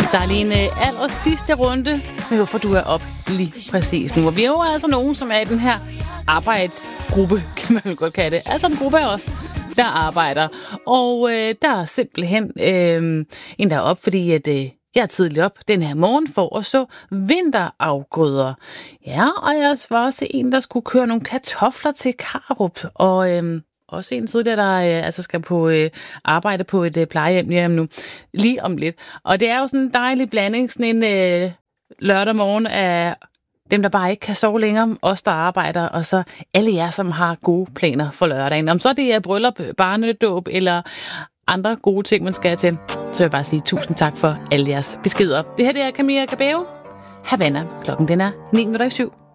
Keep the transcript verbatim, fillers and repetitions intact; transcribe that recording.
tager lige en øh, aller sidste runde med, hvorfor du er op lige præcis nu. Og vi er jo altså nogen, som er i den her arbejdsgruppe, kan man vel godt kalde det. Altså en gruppe af os, der arbejder. Og øh, der er simpelthen øh, en, der er op, fordi at, øh, jeg er tidligt op den her morgen for at så vinterafgrøder. Ja, og jeg var også en, der skulle køre nogle kartofler til Karup. Og øh, også en tidligere, der øh, altså skal på øh, arbejde på et øh, plejehjem lige om nu. Lige om lidt. Og det er jo sådan en dejlig blanding, sådan en øh, lørdag morgen af dem, der bare ikke kan sove længere, os der arbejder, og så alle jer, som har gode planer for lørdagen. Om så det er bryllup, barnedåb eller andre gode ting, man skal til, så vil jeg bare sige tusind tak for alle jeres beskeder. Det her det er Camilla Cabello. Havana. Klokken den er ni minutter i syv.